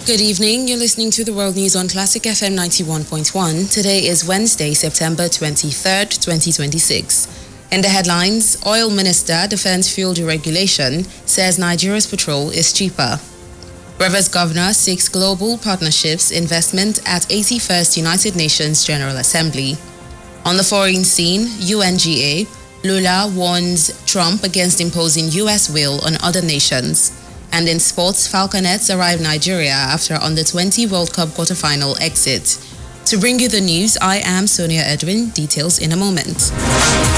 Good evening. You're listening to the World News on Classic FM 91.1. Today is Wednesday, September 23rd, 2026. In the headlines, Oil Minister defends fuel deregulation, says Nigeria's petrol is cheaper. Rivers Governor seeks global partnerships investment at 81st United Nations General Assembly. On the foreign scene, UNGA, Lula warns Trump against imposing U.S. will on other nations. And in sports, Falconets arrive Nigeria after Under-20 World Cup quarterfinal exit. To bring you the news, I am Sonia Edwin. Details in a moment.